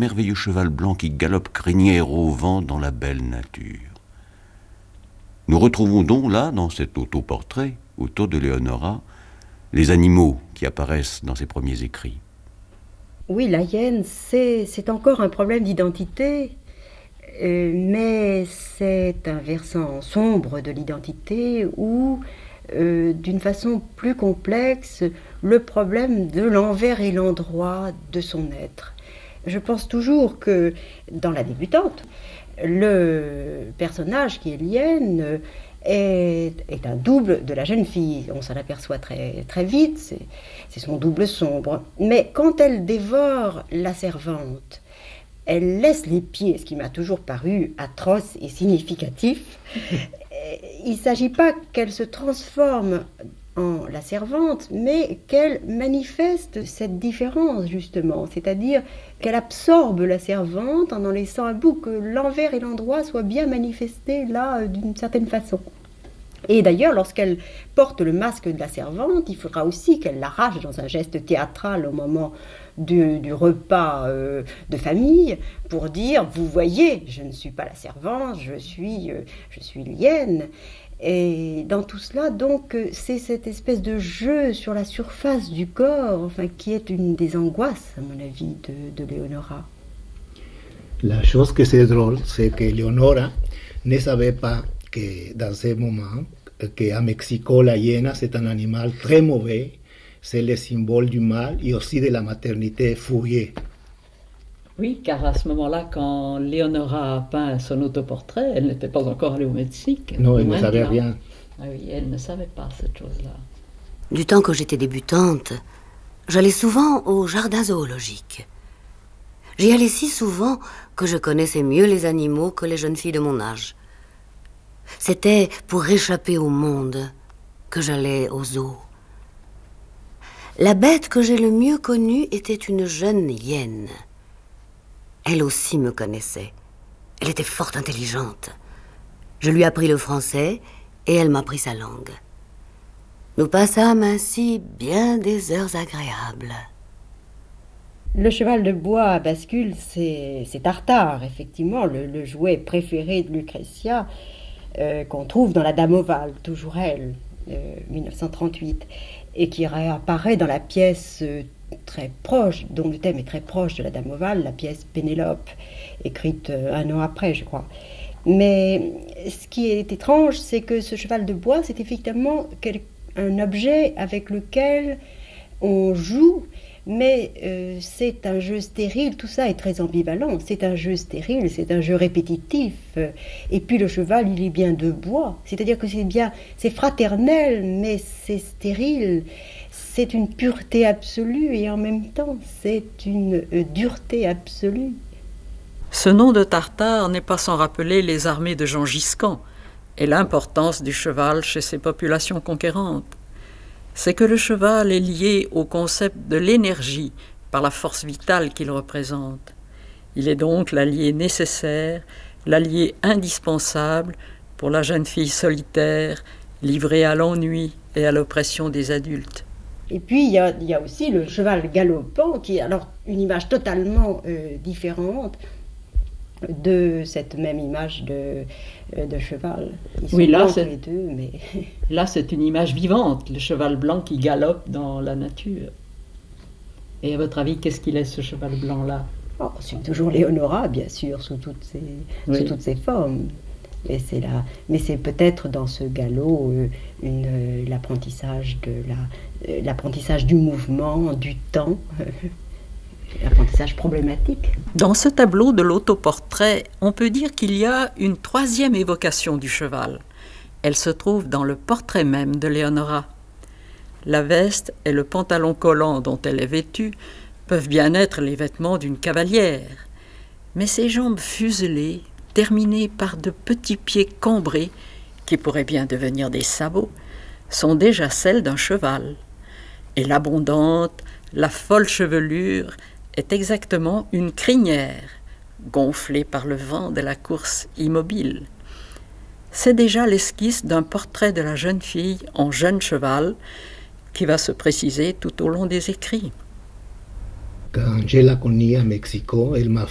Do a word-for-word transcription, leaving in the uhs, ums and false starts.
merveilleux cheval blanc qui galope crinière au vent dans la belle nature. Nous retrouvons donc là, dans cet autoportrait, autour de Leonora, les animaux qui apparaissent dans ses premiers écrits. Oui, la hyène, c'est, c'est encore un problème d'identité, euh, mais c'est un versant sombre de l'identité où, euh, d'une façon plus complexe, le problème de l'envers et l'endroit de son être. Je pense toujours que, dans La Débutante, le personnage qui est l'hyène est, est un double de la jeune fille. On s'en aperçoit très, très vite, c'est, c'est son double sombre. Mais quand elle dévore la servante, elle laisse les pieds, ce qui m'a toujours paru atroce et significatif. Il ne s'agit pas qu'elle se transforme en la servante, mais qu'elle manifeste cette différence, justement, c'est-à-dire qu'elle absorbe la servante en en laissant un bout, que l'envers et l'endroit soient bien manifestés là d'une certaine façon. Et d'ailleurs, lorsqu'elle porte le masque de la servante, il faudra aussi qu'elle l'arrache dans un geste théâtral au moment du, du repas euh, de famille pour dire « Vous voyez, je ne suis pas la servante, je suis, euh, je suis l'hyène ». Et dans tout cela, donc, c'est cette espèce de jeu sur la surface du corps, enfin, qui est une des angoisses, à mon avis, de, de Leonora. La chose que c'est drôle, c'est que Leonora ne savait pas que dans ce moment, qu'à Mexico, la hyène, c'est un animal très mauvais, c'est le symbole du mal et aussi de la maternité fourriée. Oui, car à ce moment-là, quand Leonora a peint son autoportrait, elle n'était pas encore allée au Mexique. Non, elle ne savait rien. Ah oui, elle ne savait pas cette chose-là. Du temps que j'étais débutante, j'allais souvent au jardin zoologique. J'y allais si souvent que je connaissais mieux les animaux que les jeunes filles de mon âge. C'était pour échapper au monde que j'allais au zoo. La bête que j'ai le mieux connue était une jeune hyène. Elle aussi me connaissait. Elle était fort intelligente. Je lui appris le français et elle m'apprit sa langue. Nous passâmes ainsi bien des heures agréables. Le cheval de bois à bascule, c'est, c'est Tartare, effectivement, le, le jouet préféré de Lucrezia, euh, qu'on trouve dans La Dame ovale, toujours elle, euh, dix-neuf cent trente-huit, et qui réapparaît dans la pièce euh, très proche, dont le thème est très proche de La Dame ovale, la pièce Pénélope, écrite euh, un an après, je crois. Mais ce qui est étrange, c'est que ce cheval de bois, c'est effectivement un objet avec lequel on joue, mais euh, c'est un jeu stérile, tout ça est très ambivalent, c'est un jeu stérile, c'est un jeu répétitif, et puis le cheval, il est bien de bois, c'est-à-dire que c'est bien, c'est fraternel, mais c'est stérile, c'est une pureté absolue, et en même temps, c'est une euh, dureté absolue. Ce nom de Tartare n'est pas sans rappeler les armées de Gengis Khan et l'importance du cheval chez ces populations conquérantes. C'est que le cheval est lié au concept de l'énergie par la force vitale qu'il représente. Il est donc l'allié nécessaire, l'allié indispensable pour la jeune fille solitaire, livrée à l'ennui et à l'oppression des adultes. Et puis il y a, il y a aussi le cheval galopant, qui est alors une image totalement euh, différente de cette même image de, de cheval. Ils sont oui, là, blancs c'est, tous les deux, mais... là, c'est une image vivante, le cheval blanc qui galope dans la nature. Et à votre avis, qu'est-ce qu'il est, ce cheval blanc-là? Oh, c'est toujours Leonora, bien sûr, sous toutes ses, oui. sous toutes ses formes. Mais c'est, là, mais c'est peut-être dans ce galop euh, une, euh, l'apprentissage, de la, euh, l'apprentissage du mouvement, du temps... l'apprentissage problématique. Dans ce tableau de l'autoportrait, on peut dire qu'il y a une troisième évocation du cheval. Elle se trouve dans le portrait même de Leonora. La veste et le pantalon collant dont elle est vêtue peuvent bien être les vêtements d'une cavalière, mais ses jambes fuselées, terminées par de petits pieds cambrés, qui pourraient bien devenir des sabots, sont déjà celles d'un cheval. Et l'abondante, la folle chevelure est exactement une crinière, gonflée par le vent de la course immobile. C'est déjà l'esquisse d'un portrait de la jeune fille en jeune cheval qui va se préciser tout au long des écrits. Quand je la connus à Mexico, elle m'a